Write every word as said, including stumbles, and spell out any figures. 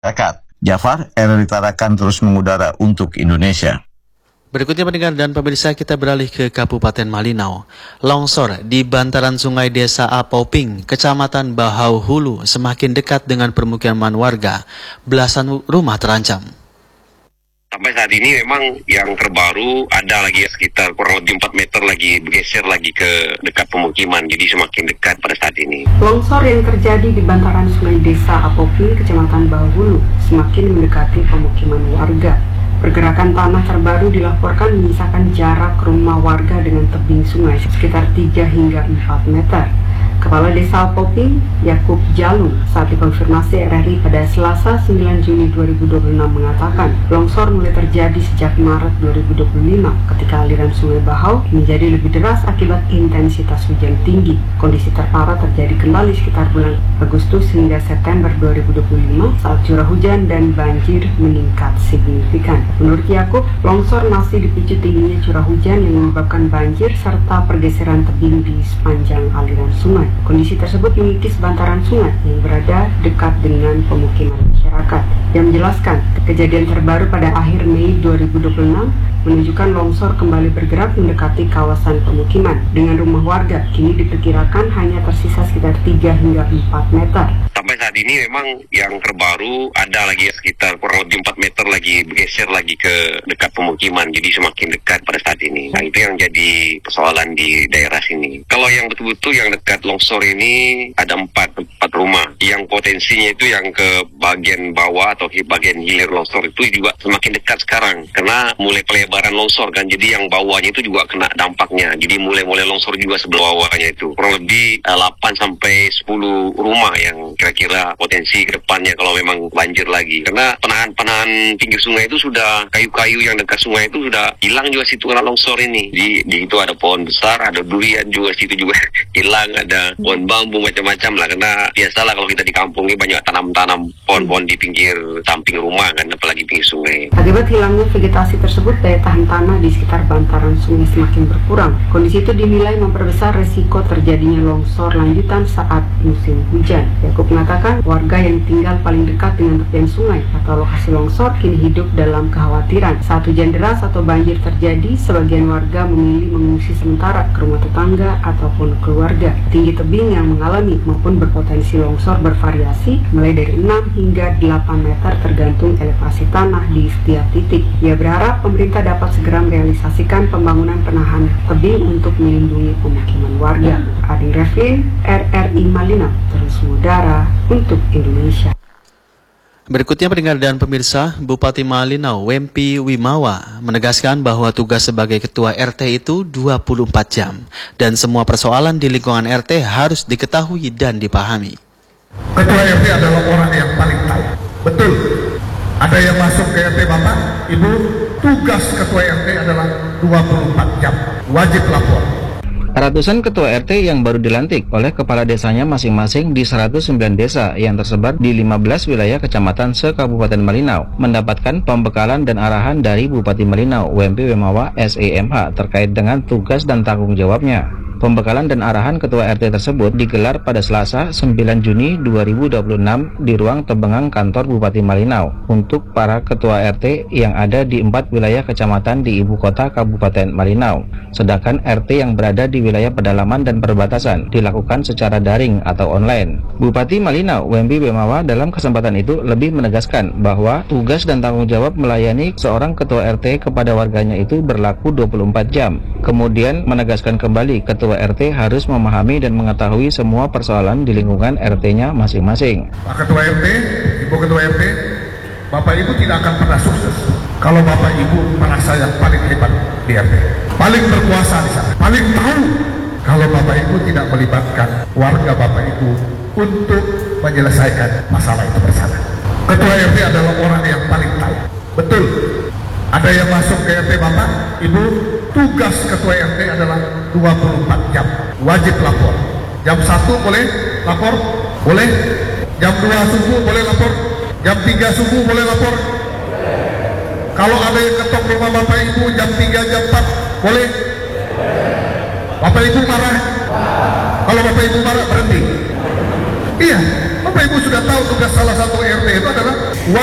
masyarakat. Jafar, R R I Tarakan terus mengudara untuk Indonesia. Berikutnya pendengar dan pemirsa, kita beralih ke Kabupaten Malinau. Longsor di bantaran sungai Desa Apoping, Kecamatan Bahau Hulu, semakin dekat dengan permukiman warga. Belasan rumah terancam. Sampai saat ini memang yang terbaru ada lagi sekitar kurang lebih empat meter lagi bergeser lagi ke dekat pemukiman, jadi semakin dekat pada saat ini. Longsor yang terjadi di bantaran sungai Desa Apoping, Kecamatan Bahau Hulu, semakin mendekati pemukiman warga. Pergerakan tanah terbaru dilaporkan menyisakan jarak rumah warga dengan tebing sungai sekitar tiga hingga empat meter. Kepala Desa Apoping, Yakub Jalung, saat dikonfirmasi R R I pada Selasa sembilan Juni dua ribu dua puluh enam mengatakan, longsor mulai terjadi sejak Maret dua ribu dua puluh lima ketika aliran sungai Bahau menjadi lebih deras akibat intensitas hujan tinggi. Kondisi terparah terjadi kembali sekitar bulan Agustus hingga September dua ribu dua puluh lima saat curah hujan dan banjir meningkat signifikan. Menurut Yakub, longsor masih dipicu tingginya curah hujan yang menyebabkan banjir serta pergeseran tebing di sepanjang aliran sungai. Kondisi tersebut mengikis bantaran sungai yang berada dekat dengan pemukiman masyarakat. Yang menjelaskan, kejadian terbaru pada akhir Mei dua ribu dua puluh enam menunjukkan longsor kembali bergerak mendekati kawasan pemukiman. Dengan rumah warga kini diperkirakan hanya tersisa sekitar tiga hingga empat meter. Sampai saat ini memang yang terbaru ada lagi sekitar kurang lebih empat meter lagi bergeser lagi ke dekat pemukiman, jadi semakin dekat pada saat ini. Nah, itu yang jadi persoalan di daerah sini. Kalau yang betul-betul yang dekat longsor ini ada empat, empat rumah. Yang potensinya itu yang ke bagian bawah atau ke bagian hilir longsor itu juga semakin dekat sekarang. Karena mulai pelebaran longsor kan, jadi yang bawahnya itu juga kena dampaknya. Jadi mulai-mulai longsor juga sebelah bawahnya itu. Kurang lebih uh, delapan sampai sepuluh rumah yang kira-kira potensi ke depannya kalau memang banjir lagi. Karena penahan-penahan pinggir sungai itu sudah, kayu-kayu yang dekat sungai itu sudah hilang juga situ karena longsor ini. Di, di situ ada pohon besar, ada durian juga situ juga hilang, ada pohon bambu macam-macam lah. Karena biasalah kalau kita di kampung ini banyak tanam-tanam pohon-pohon di pinggir samping rumah kan, apalagi pinggir sungai. Akibat hilangnya vegetasi tersebut, daya tahan tanah di sekitar bantaran sungai semakin berkurang. Kondisi itu dinilai memperbesar resiko terjadinya longsor lanjutan saat musim hujan. Yakub mengatakan warga yang tinggal paling dekat dengan tepian sungai atau lokasi longsor kini hidup dalam kekhawatiran. Saat hujan deras atau banjir terjadi, sebagian warga memilih mengungsi sementara ke rumah tetangga ataupun keluarga. Tinggi tebing yang mengalami maupun berpotensi longsor bervariasi mulai dari enam hingga delapan meter tergantung elevasi tanah di setiap titik. Ia berharap pemerintah dapat segera merealisasikan pembangunan penahan tebing untuk melindungi pemukiman warga. Ading Revin, R R I Malinau, terus mengudara untuk Indonesia. Berikutnya pendengar dan pemirsa, Bupati Malinau, Wempi Wimawa, menegaskan bahwa tugas sebagai Ketua R T itu dua puluh empat jam dan semua persoalan di lingkungan R T harus diketahui dan dipahami. Ketua R T adalah orang yang paling tahu. Betul, ada yang masuk ke R T Bapak, Ibu, tugas Ketua R T adalah dua puluh empat jam, wajib lapor. Ratusan ketua R T yang baru dilantik oleh kepala desanya masing-masing di seratus sembilan desa yang tersebar di lima belas wilayah kecamatan se-Kabupaten Malinau mendapatkan pembekalan dan arahan dari Bupati Malinau, Wempi Wimawa S E M H terkait dengan tugas dan tanggung jawabnya. Pembekalan dan arahan Ketua R T tersebut digelar pada Selasa sembilan Juni dua ribu dua puluh enam di ruang Tebengang kantor Bupati Malinau untuk para Ketua R T yang ada di empat wilayah kecamatan di ibu kota Kabupaten Malinau. Sedangkan R T yang berada di wilayah pedalaman dan perbatasan dilakukan secara daring atau online. Bupati Malinau, Wempi Wimawa, dalam kesempatan itu lebih menegaskan bahwa tugas dan tanggung jawab melayani seorang Ketua R T kepada warganya itu berlaku dua puluh empat jam. Kemudian menegaskan kembali Ketua R T harus memahami dan mengetahui semua persoalan di lingkungan R T-nya masing-masing. Pak Ketua R T, Ibu Ketua R T, Bapak Ibu tidak akan pernah sukses kalau Bapak Ibu merasa yang paling hebat di R T, paling berkuasa di sana, paling tahu. Kalau Bapak Ibu tidak melibatkan warga Bapak Ibu untuk menyelesaikan masalah itu bersama. Ketua R T adalah orang yang paling tahu. Betul, ada yang masuk ke R T Bapak, Ibu, tugas Ketua R T adalah dua puluh empat jam, wajib lapor. Jam satu boleh lapor, boleh. Jam dua subuh boleh lapor, jam tiga subuh boleh lapor. Kalau ada yang ketok rumah Bapak Ibu jam tiga, jam empat, boleh. Bapak Ibu marah, kalau Bapak Ibu marah berhenti. Iya, Bapak Ibu sudah tahu tugas salah satu R T itu adalah